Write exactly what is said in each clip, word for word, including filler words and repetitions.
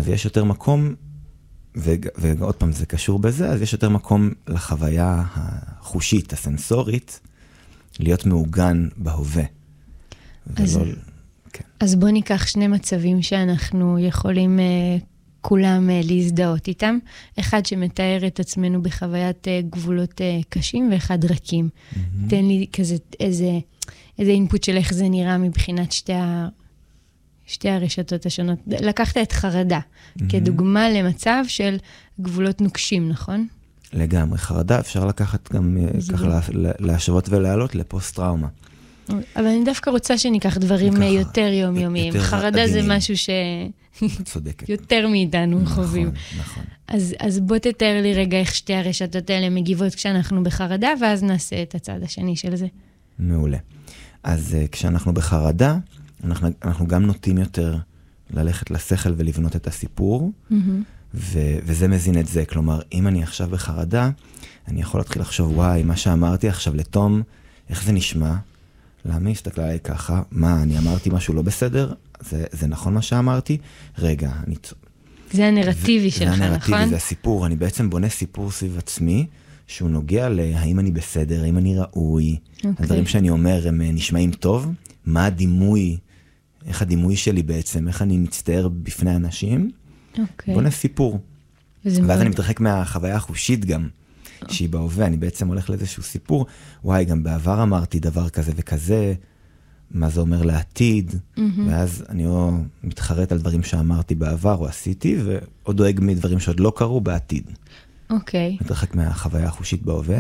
אז יש יותר מקום, ועוד פעם זה קשור בזה, אז יש יותר מקום לחוויה החושית, הסנסורית, להיות מעוגן בהווה. אז, ולא, כן. אז בוא ניקח שני מצבים שאנחנו יכולים uh, כולם uh, להזדהות איתם. אחד שמתאר את עצמנו בחוויית uh, גבולות uh, קשים, ואחד רכים. Mm-hmm. תן לי כזה איזה, איזה אינפוט של איך זה נראה מבחינת שתי ה... שתי הרשתות השונות. לקחת את חרדה, mm-hmm. כדוגמה למצב של גבולות נוקשים, נכון? לגמרי. חרדה אפשר לקחת גם ככה לה, להשוות ולהעלות לפוסט-טראומה. אבל אני דווקא רוצה שניקח דברים ככה, יותר יומיומיים. חרדה עדינים. זה משהו ש... צודקת. יותר מאיתנו נכון, חווים. נכון. אז, אז בוא תתאר לי רגע איך שתי הרשתות האלה מגיבות כשאנחנו בחרדה, ואז נעשה את הצד השני של זה. מעולה. אז uh, כשאנחנו בחרדה, אנחנו, אנחנו גם נוטים יותר ללכת לשכל ולבנות את הסיפור, mm-hmm. ו, וזה מזין את זה. כלומר, אם אני עכשיו בחרדה, אני יכול להתחיל לחשוב, וואי, מה שאמרתי עכשיו לתום, איך זה נשמע? למה הסתכלה עליי ככה? מה, אני אמרתי משהו לא בסדר? זה, זה נכון מה שאמרתי? רגע, אני... זה הנרטיבי שלך, נכון? זה הנרטיבי, זה הסיפור. אני בעצם בונה סיפור סביב עצמי, שהוא נוגע להאם אני בסדר, האם אני ראוי, okay. הדברים שאני אומר הם נשמעים טוב, מה הדימוי, איך הדימוי שלי בעצם, איך אני מצטער בפני אנשים, okay. בונה סיפור. ואז מאוד... אני מתרחק מהחוויה החושית גם, oh. שהיא בהווה, אני בעצם הולך לאיזשהו סיפור, וואי, גם בעבר אמרתי דבר כזה וכזה, מה זה אומר לעתיד, mm-hmm. ואז אני או מתחרט על דברים שאמרתי בעבר או עשיתי, ועוד דואג מדברים שעוד לא קרו בעתיד. אוקיי. Okay. מתרחק מהחוויה החושית בהווה.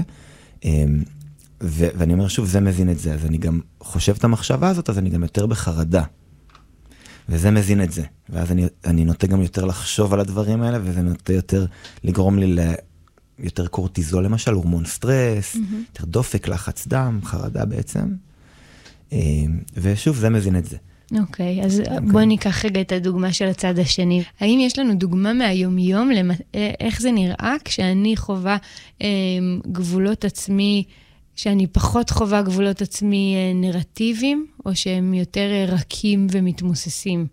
ו- ואני אומר שוב, זה מזין את זה. אז אני גם חושב את המחשבה הזאת, אז אני גם יותר בחרדה. וזה מזין את זה. ואז אני, אני נוטה גם יותר לחשוב על הדברים האלה, וזה נוטה יותר לגרום לי ליותר קורטיזול, למשל, הורמון סטרס, mm-hmm. יותר דופק, לחץ דם, חרדה בעצם. ושוב, זה מזין את זה. אוקיי, אז בוא ניקח רגע את הדוגמה של הצד השני. האם יש לנו דוגמה מהיום-יום, איך זה נראה כשאני חובה גבולות עצמי, שאני פחות חובה גבולות עצמי נרטיביים, או שהם יותר רכים ומתמוססים?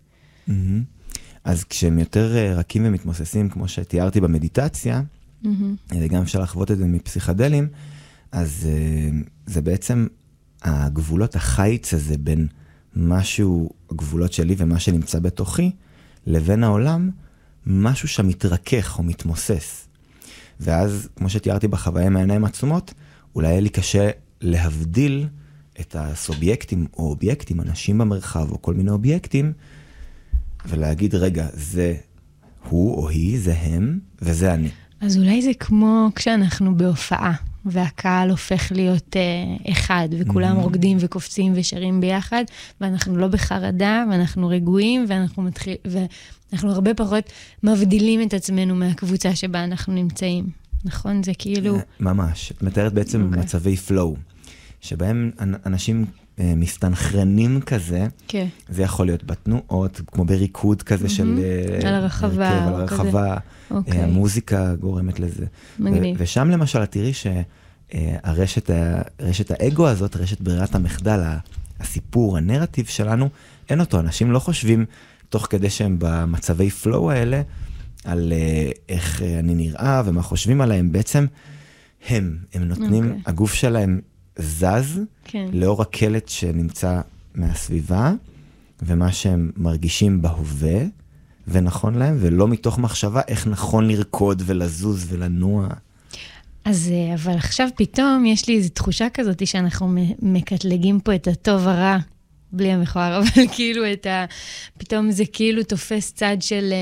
אז כשהם יותר רכים ומתמוססים, כמו שתיארתי במדיטציה, וגם אפשר לחוות את זה מפסיכדלים, אז זה בעצם הגבולות החיץ הזה בין משהו, הגבולות שלי ומה שנמצא בתוכי, לבין העולם, משהו שמתרכך או מתמוסס. ואז, כמו שתיארתי בחוויה עם העיניים עצומות, אולי היה לי קשה להבדיל את הסובייקטים או אובייקטים, אנשים במרחב או כל מיני אובייקטים, ולהגיד, רגע, זה הוא או היא, זה הם, וזה אני. אז אולי זה כמו כשאנחנו בהופעה, והקהל הופך להיות אה, אחד, וכולם mm-hmm. רוקדים וקופצים ושרים ביחד, ואנחנו לא בחרדה, ואנחנו רגועים, ואנחנו, מתחיל, ואנחנו הרבה פחות מבדילים את עצמנו מהקבוצה שבה אנחנו נמצאים. נכון? זה כאילו... ממש. את מתארת בעצם okay. מצבי flow, שבהם אנשים אה, מסתנחרנים כזה, okay. זה יכול להיות בתנועות, כמו בריקוד כזה mm-hmm. של... אה, על הרחבה. הרכב, על הרחבה. Okay. אה, המוזיקה גורמת לזה. מגניב. ו- ושם למשל, תראי שהרשת ה- רשת האגו הזאת, רשת ברירת המחדל, הסיפור, הנרטיב שלנו, אין אותו. אנשים לא חושבים, תוך כדי שהם במצבי flow האלה, על uh, איך uh, אני נראה ומה חושבים עליהם. בעצם הם, הם נותנים, okay. הגוף שלהם זז, כן. לאור הקלט שנמצא מהסביבה, ומה שהם מרגישים בהווה, ונכון להם, ולא מתוך מחשבה איך נכון לרקוד ולזוז ולנוע. אז, אבל עכשיו פתאום יש לי איזו תחושה כזאת שאנחנו מקטלגים פה את הטוב הרע, בלי המכוער, אבל כאילו את ה... פתאום זה כאילו תופס צד של...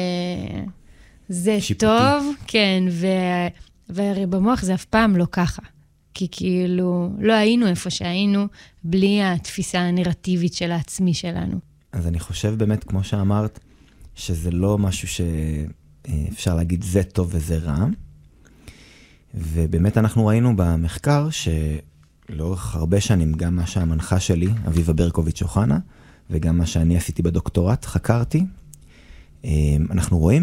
זה שיפוטי. טוב, כן, ו... והרי במוח זה אף פעם לא ככה. כי כאילו לא היינו איפה שהיינו, בלי התפיסה הנרטיבית של העצמי שלנו. אז אני חושב באמת, כמו שאמרת, שזה לא משהו שאפשר להגיד זה טוב וזה רע. ובאמת אנחנו ראינו במחקר שלאורך הרבה שנים, גם מה שהמנחה שלי, אביבה ברקוביץ' אוחנה, וגם מה שאני עשיתי בדוקטורט, חקרתי, אנחנו רואים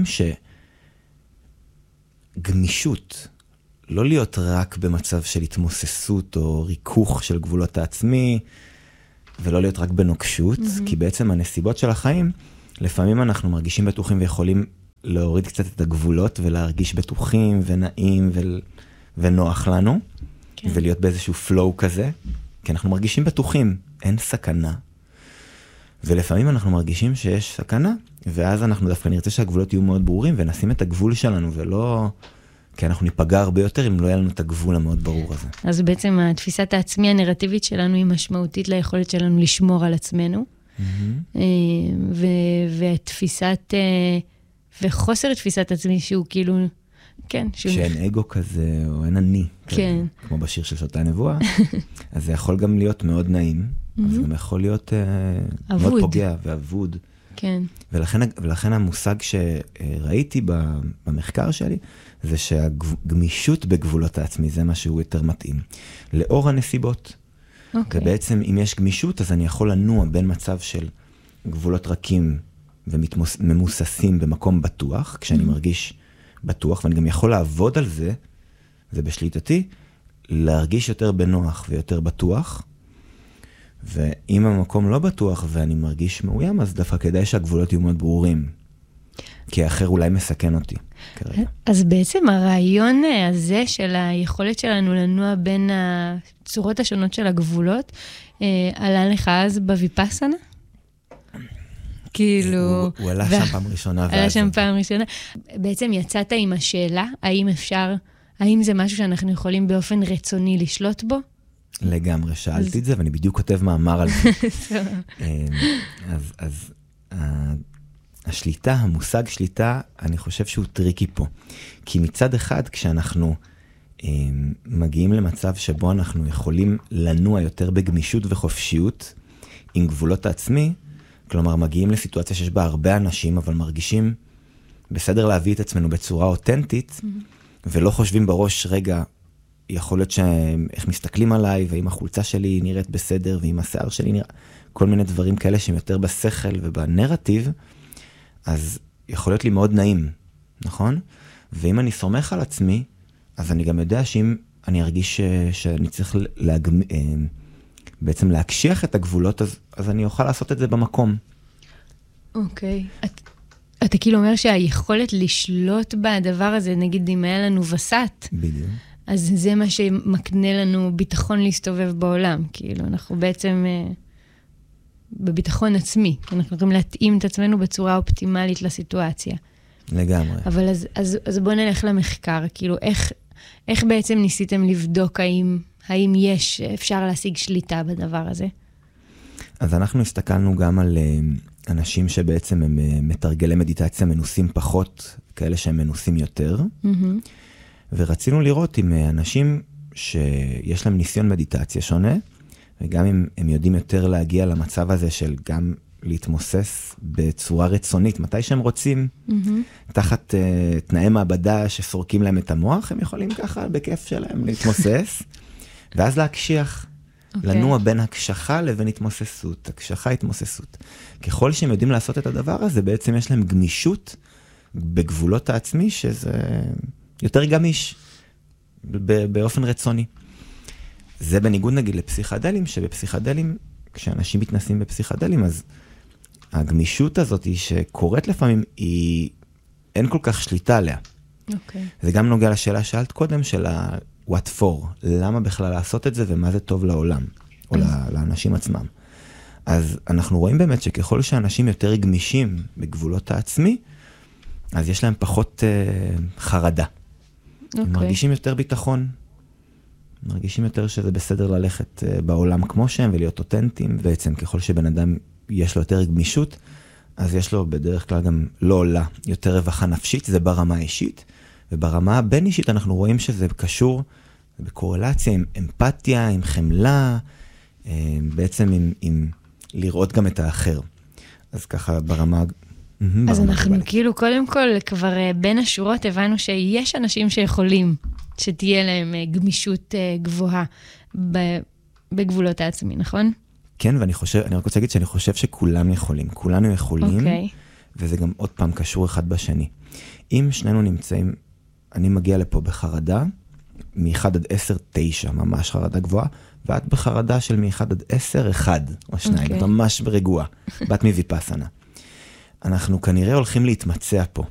שגמישות, לא להיות רק במצב של התמוססות או ריכוך של גבולות העצמי, ולא להיות רק בנוקשות, mm-hmm. כי בעצם הנסיבות של החיים, לפעמים אנחנו מרגישים בטוחים ויכולים להוריד קצת את הגבולות ולהרגיש בטוחים ונעים ו... ונוח לנו, כן. ולהיות באיזשהו flow כזה, כי אנחנו מרגישים בטוחים, אין סכנה. ולפעמים אנחנו מרגישים שיש סכנה, ואז אנחנו דווקא נרצה שהגבולות יהיו מאוד ברורים, ונשים את הגבול שלנו, ולא... כי אנחנו ניפגע הרבה יותר אם לא יהיה לנו את הגבול המאוד ברור הזה. אז בעצם התפיסת העצמי הנרטיבית שלנו היא משמעותית ליכולת שלנו לשמור על עצמנו, mm-hmm. ו- ותפיסת, וחוסר תפיסת עצמי שהוא כאילו, כן. שהוא... שאין אגו כזה, או אין אני. כן. כזה, כמו בשיר של שוטה הנבואה, אז זה יכול גם להיות מאוד נעים, mm-hmm. אז זה גם יכול להיות uh, מאוד פוגע ועבוד. כן. ולכן, ולכן המושג שראיתי במחקר שלי, זה שהגמישות בגבולות העצמי, זה מה שהוא יותר מתאים. לאור הנסיבות. Okay. ובעצם אם יש גמישות, אז אני יכול לנוע בין מצב של גבולות רכים וממוססים במקום בטוח, כשאני mm-hmm. מרגיש בטוח, ואני גם יכול לעבוד על זה, זה בשליטתי, להרגיש יותר בנוח ויותר בטוח, ואם המקום לא בטוח ואני מרגיש מאוים, אז דווקא כדאי שהגבולות יהיו מאוד ברורים, כי האחר אולי מסכן אותי כרגע. אז בעצם הרעיון הזה של היכולת שלנו לנוע בין הצורות השונות של הגבולות, עלה לך אז בויפאסנה? כאילו... הוא עלה שם פעם ראשונה. עלה שם פעם ראשונה. בעצם יצאת עם השאלה, האם אפשר, האם זה משהו שאנחנו יכולים באופן רצוני לשלוט בו? לגמרי, שאלתי את זה, ואני בדיוק כותב מאמר על זה. אז, אז השליטה, המושג שליטה, אני חושב שהוא טריקי פה. כי מצד אחד, כשאנחנו מגיעים למצב שבו אנחנו יכולים לנוע יותר בגמישות וחופשיות עם גבולות העצמי, כלומר, מגיעים לסיטואציה שיש בה הרבה אנשים, אבל מרגישים בסדר להביא את עצמנו בצורה אותנטית, ולא חושבים בראש, רגע, יכול להיות שאיך מסתכלים עליי, ואם החולצה שלי נראית בסדר, ואם השיער שלי נראה, כל מיני דברים כאלה שהם יותר בשכל ובנרטיב, אז יכול להיות לי מאוד נעים, נכון? ואם אני סומך על עצמי, אז אני גם יודע שאם אני ארגיש שאני צריך להגמ... בעצם להקשיח את הגבולות, אז, אז אני אוכל לעשות את זה במקום. אוקיי. את, אתה כאילו אומר שהיכולת לשלוט בדבר הזה, נגיד אם היה לנו וסת, בדיוק. אז זה מה שמקנה לנו ביטחון להסתובב בעולם. כאילו, אנחנו בעצם אה, בביטחון עצמי. אנחנו יכולים להתאים את עצמנו בצורה אופטימלית לסיטואציה. לגמרי. אבל אז, אז, אז בוא נלך למחקר. כאילו, איך, איך בעצם ניסיתם לבדוק האם... האם יש, אפשר להשיג שליטה בדבר הזה? אז אנחנו הסתכלנו גם על אנשים שבעצם הם מתרגלי מדיטציה מנוסים פחות, כאלה שהם מנוסים יותר, mm-hmm. ורצינו לראות עם אנשים שיש להם ניסיון מדיטציה שונה, וגם אם הם יודעים יותר להגיע למצב הזה של גם להתמוסס בצורה רצונית, מתי שהם רוצים, mm-hmm. תחת uh, תנאי מעבדה שסורקים להם את המוח, הם יכולים ככה בכיף שלהם להתמוסס, ואז להקשיח, okay. לנוע בין הקשחה לבין התמוססות, הקשחה התמוססות. ככל שהם יודעים לעשות את הדבר הזה, בעצם יש להם גמישות בגבולות העצמי, שזה יותר גמיש באופן רצוני. זה בניגוד נגיד לפסיכדלים, שבפסיכדלים, כשאנשים מתנסים בפסיכדלים, אז הגמישות הזאת היא שקורית לפעמים, היא אין כל כך שליטה עליה. Okay. זה גם נוגע לשאלה שאלת קודם, של ה... what for, למה בכלל לעשות את זה ומה זה טוב לעולם, או לאנשים עצמם. אז אנחנו רואים באמת שככל שאנשים יותר גמישים בגבולות העצמי, אז יש להם פחות uh, חרדה. Okay. הם מרגישים יותר ביטחון, מרגישים יותר שזה בסדר ללכת uh, בעולם כמו שהם ולהיות אותנטיים, בעצם ככל שבן אדם יש לו יותר גמישות, אז יש לו בדרך כלל גם לא עולה יותר רווחה נפשית, זה ברמה האישית, וברמה הבין אישית אנחנו רואים שזה קשור בקורלציה עם אמפתיה, עם חמלה, בעצם עם, עם לראות גם את האחר. אז ככה ברמה... אז אנחנו כאילו קודם כל כבר בין השורות הבנו שיש אנשים שיכולים שתהיה להם גמישות גבוהה בגבולות העצמי, נכון? כן, ואני חושב, אני רק רוצה להגיד שאני חושב שכולם יכולים, כולנו יכולים, okay. וזה גם עוד פעם קשור אחד בשני. אם שנינו נמצאים, אני מגיע לפה בחרדה, מ-אחד עד עשר, תשע, ממש חרדה גבוהה, ואת בחרדה של מ-אחד עד עשר, אחד או שניים, okay. ממש ברגוע, בת מויפאסנה. אנחנו כנראה הולכים להתמצע פה,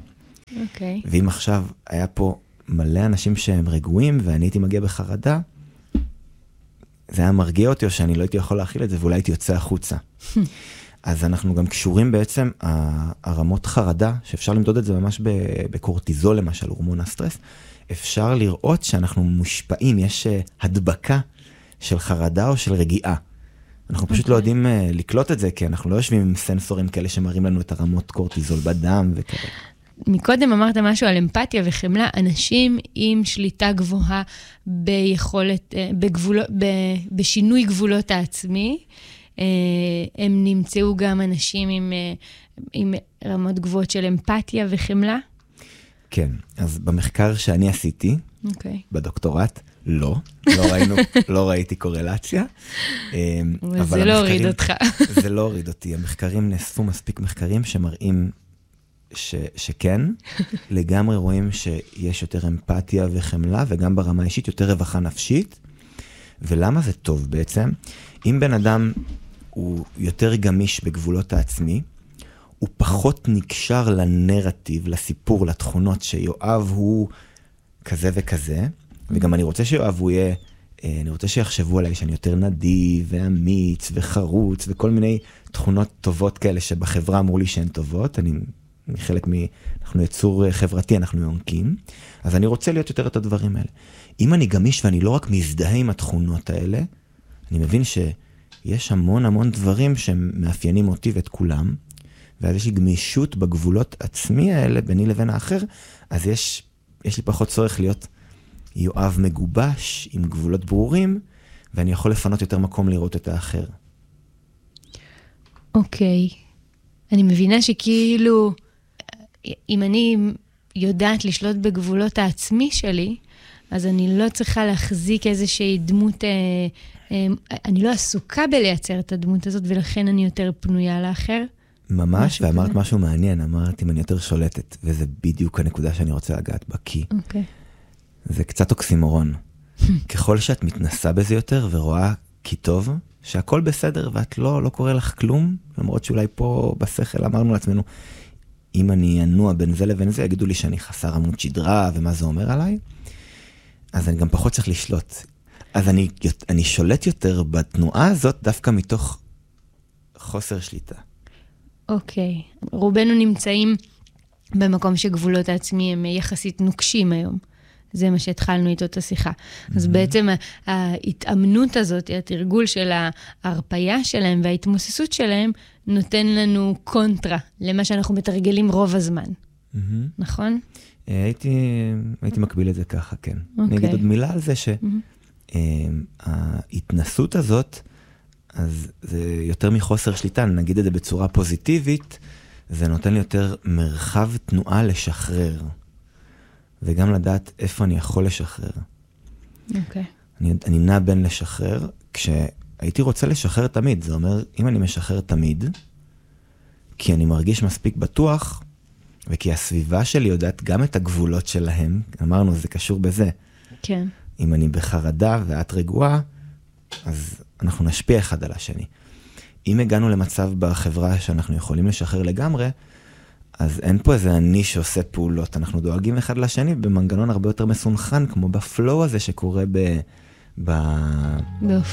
אוקיי. ואם עכשיו היה פה מלא אנשים שהם רגועים, ואני הייתי מגיע בחרדה, זה היה מרגיע אותי, או שאני לא הייתי יכול להכיל את זה, ואולי הייתי יוצא החוצה. אז אנחנו גם קשורים בעצם, הרמות חרדה, שאפשר למדוד את זה ממש בקורטיזול, למשל, הורמון הסטרס, אפשר לראות שאנחנו מושפעים, יש הדבקה של חרדה או של רגיעה. אנחנו פשוט okay. לא יודעים לקלוט את זה, כי אנחנו לא יושבים עם סנסורים כאלה שמראים לנו את הרמות קורטיזול בדם וכאלה. מקודם אמרת משהו על אמפתיה וחמלה, אנשים עם שליטה גבוהה ביכולת, בגבול, בשינוי גבולות העצמי, הם נמצאו גם אנשים עם, עם רמות גבוהות של אמפתיה וחמלה? כן, אז במחקר שאני עשיתי, okay. בדוקטורט, לא, לא, ראינו, לא ראיתי קורלציה. אבל זה לא הוריד אותך. זה לא הוריד אותי. המחקרים נאספו מספיק מחקרים שמראים ש, שכן, לגמרי רואים שיש יותר אמפתיה וחמלה, וגם ברמה האישית יותר רווחה נפשית. ולמה זה טוב בעצם? אם בן אדם הוא יותר גמיש בגבולות העצמי, הוא פחות נקשר לנרטיב, לסיפור, לתכונות שיואב הוא כזה וכזה, וגם אני רוצה שיואב הוא יהיה, אני רוצה שיחשבו עליי שאני יותר נדיב ואמיץ וחרוץ, וכל מיני תכונות טובות כאלה שבחברה אמרו לי שהן טובות, אני חלק מ... אנחנו יצור חברתי, אנחנו יונקים, אז אני רוצה להיות יותר את הדברים האלה. אם אני גמיש ואני לא רק מזדהה עם התכונות האלה, אני מבין שיש המון המון דברים שמאפיינים אותי ואת כולם, ואז יש לי גמישות בגבולות עצמי האלה, ביני לבין האחר, אז יש, יש לי פחות צורך להיות יואב מגובש, עם גבולות ברורים, ואני יכול לפנות יותר מקום לראות את האחר. אוקיי. אני מבינה שכאילו, אם אני יודעת לשלוט בגבולות העצמי שלי, אז אני לא צריכה להחזיק איזושהי דמות, אה, אה, אני לא עסוקה בלייצר את הדמות הזאת, ולכן אני יותר פנויה לאחר. ממש, ואמרת כזה. משהו מעניין, אמרת אם אני יותר שולטת, וזה בדיוק הנקודה שאני רוצה לגעת בה, כי okay. זה קצת אוקסימורון. ככל שאת מתנסה בזה יותר ורואה כי טוב, שהכל בסדר ואת לא, לא קורה לך כלום, למרות שאולי פה בשכל אמרנו לעצמנו, אם אני אנוע בין זה לבין זה, יגידו לי שאני חסר עמוד שדרה ומה זה אומר עליי, אז אני גם פחות צריך לשלוט. אז אני, אני שולט יותר בתנועה הזאת דווקא מתוך חוסר שליטה. אוקיי. Okay. רובנו נמצאים במקום שגבולות העצמי הם יחסית נוקשים היום. זה מה שהתחלנו איתו את השיחה. Mm-hmm. אז בעצם ההתאמנות הזאת, התרגול של ההרפיה שלהם וההתמוססות שלהם, נותן לנו קונטרה למה שאנחנו מתרגלים רוב הזמן. Mm-hmm. נכון? הייתי, הייתי מקביל את זה ככה, כן. Okay. אני אגיד עוד מילה על זה שההתנסות הזאת, אז זה יותר מחוסר שליטה, נגיד את זה בצורה פוזיטיבית, זה נותן לי יותר מרחב תנועה לשחרר. וגם לדעת איפה אני יכול לשחרר. אוקיי. Okay. אני, אני נע בין לשחרר, כשהייתי רוצה לשחרר תמיד, זה אומר, אם אני משחרר תמיד, כי אני מרגיש מספיק בטוח, וכי הסביבה שלי יודעת גם את הגבולות שלהם, אמרנו, זה קשור בזה. כן. אם אני בחרדה ואת רגועה, אז אנחנו נשפיע אחד על השני. אם הגענו למצב בחברה שאנחנו יכולים לשחרר לגמרי, אז אין פה איזה אני שעושה פעולות. אנחנו דואגים אחד לשני במנגנון הרבה יותר מסונכן, כמו בפלואו הזה שקורה ב... ב...